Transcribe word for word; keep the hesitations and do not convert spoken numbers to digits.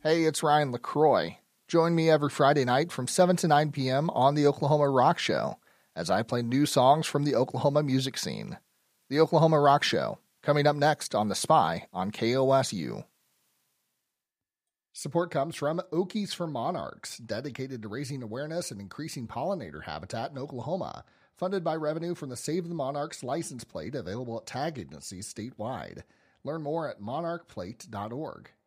Hey, it's Ryan LaCroix. Join me every Friday night from seven to nine p.m. on the Oklahoma Rock Show as I play new songs from the Oklahoma music scene. The Oklahoma Rock Show, coming up next on The Spy on K O S U. Support comes from Okies for Monarchs, dedicated to raising awareness and increasing pollinator habitat in Oklahoma, funded by revenue from the Save the Monarchs license plate available at tag agencies statewide. Learn more at monarch plate dot org.